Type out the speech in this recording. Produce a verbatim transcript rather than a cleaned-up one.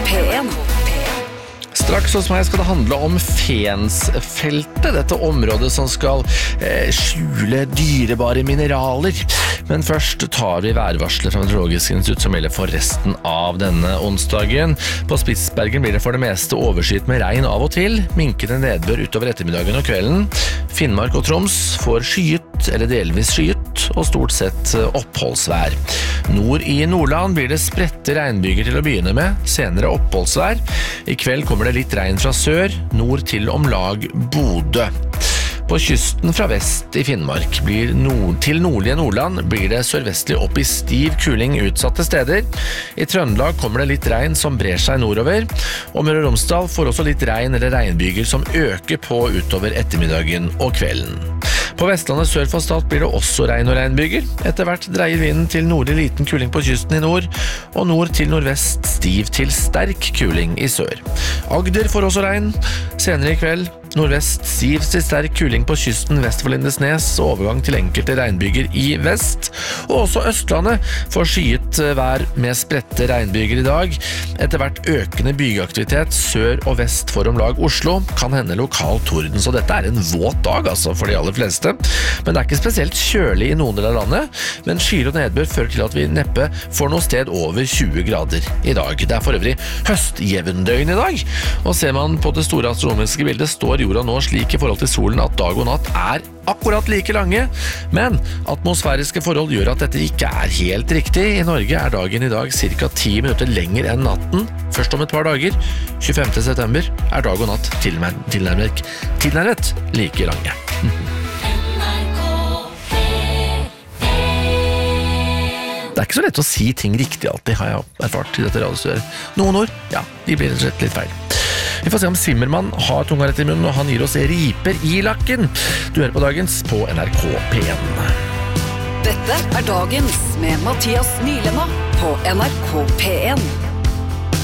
P en. Straks hos meg skal det handle om Fensfeltet, dette området som skal eh, skjule dyrebare mineraler. Men først tar vi værvarsler fra Meteorologisk institutt som gjelder for resten av denne onsdagen. På Spitsbergen blir det for det meste overskyet med regn av og til, minkende nedbør utover ettermiddagen og kvelden. Finnmark og Troms får skyet eller delvis skyet og stort sett oppholdsvær. Nord i Nordland blir det spredte regnbyger til å begynne med, senere oppholdsvær. I kveld kommer det litt regn fra sør, nord til om lag Bodø. På kysten fra vest i Finnmark blir nord til nordlige Nordland blir det sørvestlig opp i stiv kuling utsatte steder. I Trøndelag kommer det litt regn som brer seg nordover, og Møre og Romsdal får også litt regn eller regnbyger som øker på utover ettermiddagen og kvelden. På Vestlandet sør for Stad blir det også regn og regnbyger. Etter hvert dreier vinden til nordlig liten kuling på kysten i nord, og nord til nordvest stiv til sterk kuling i sør. Agder får også regn. Senere i kveld nordvest stiv til sterk kuling på kysten vest for Lindesnes, og overgang til enkelte regnbyger i vest. Og også Østlandet får skyet vær med spredte regnbyger i dag. Etter hvert økende bygeaktivitet sør og vest for om lag Oslo, kan hende lokal torden, så dette er en våt dag altså for de aller fleste. Men det er ikke spesielt kjølig i noen del av landet, men skyer og nedbør fører til at vi neppe får noe sted over tjue grader i dag. Det er for øvrig høstjevndøgn i dag, og ser man på det store astronomiske bildet, står jorda nå slik i forhold til solen at dag og natt er akkurat like lange, men atmosfæriske forhold gjør at dette ikke er helt riktig. I Norge er dagen i dag cirka ti minutter lenger enn natten. Først om et par dager, tjuefemte september, er dag og natt tilnærmet, tilnærmet, tilnærmet like lange. Det er ikke så lett å si ting riktig alltid, har jeg erfart i dette radiostyret. Noen ord, ja, de blir rett litt feil. Vi får se om Zimmermann har tunga rett i munnen, og han gir oss riper i lakken. Du hører på Dagens på N R K P en. Dette er Dagens med Mathias Nylema på N R K P en.